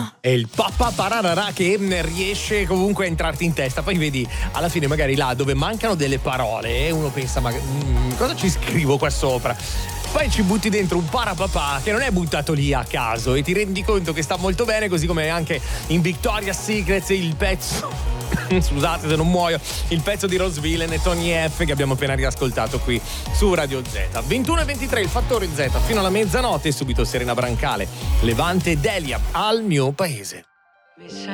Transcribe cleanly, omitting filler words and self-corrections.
È il papà pararà che riesce comunque a entrarti in testa. Poi vedi, alla fine magari là dove mancano delle parole, uno pensa, ma cosa ci scrivo qua sopra? Poi ci butti dentro un parapapà che non è buttato lì a caso e ti rendi conto che sta molto bene, così come anche in Victoria's Secret il pezzo scusate se non muoio, il pezzo di Rose Villain e Tony F che abbiamo appena riascoltato qui su Radio Z. 21:23 il Fattore Z fino alla mezzanotte e subito Serena Brancale, Levante e Delia, Al mio paese.